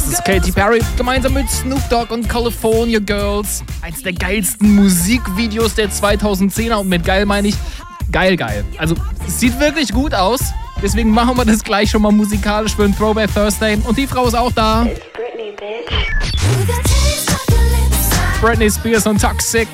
ist Katy Perry gemeinsam mit Snoop Dogg und California Girls. Eins der geilsten Musikvideos der 2010er und mit geil meine ich geil. Also es sieht wirklich gut aus. Deswegen machen wir das gleich schon mal musikalisch für den Throwback Thursday. Und die Frau ist auch da. Britney Spears und Toxic.